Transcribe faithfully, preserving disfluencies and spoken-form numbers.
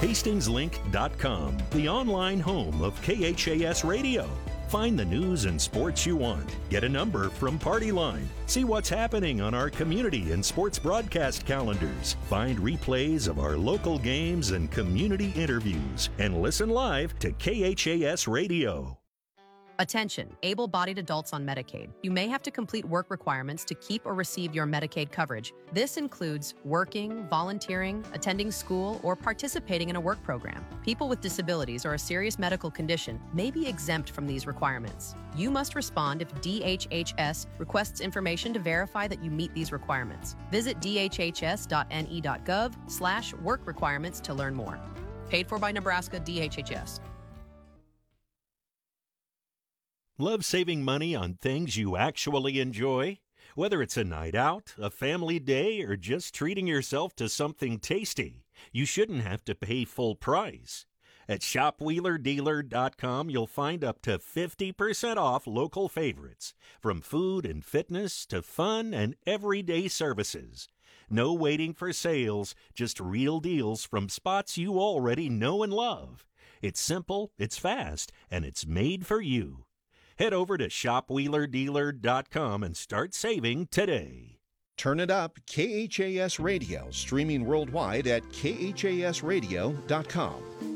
Hastings Link dot com, the online home of K H A S Radio. Find the news and sports you want. Get a number from Party Line. See what's happening on our community and sports broadcast calendars. Find replays of our local games and community interviews. And listen live to K H A S Radio. Attention, able-bodied adults on Medicaid. You may have to complete work requirements to keep or receive your Medicaid coverage. This includes working, volunteering, attending school, or participating in a work program. People with disabilities or a serious medical condition may be exempt from these requirements. You must respond if D H H S requests information to verify that you meet these requirements. Visit d h h s dot n e dot gov slash work requirements to learn more. Paid for by Nebraska D H H S. Love saving money on things you actually enjoy? Whether it's a night out, a family day, or just treating yourself to something tasty, you shouldn't have to pay full price. At shop wheeler dealer dot com, you'll find up to fifty percent off local favorites, from food and fitness to fun and everyday services. No waiting for sales, just real deals from spots you already know and love. It's simple, it's fast, and it's made for you. Head over to shop wheeler dealer dot com and start saving today. Turn it up, K H A S Radio, streaming worldwide at k h a s radio dot com.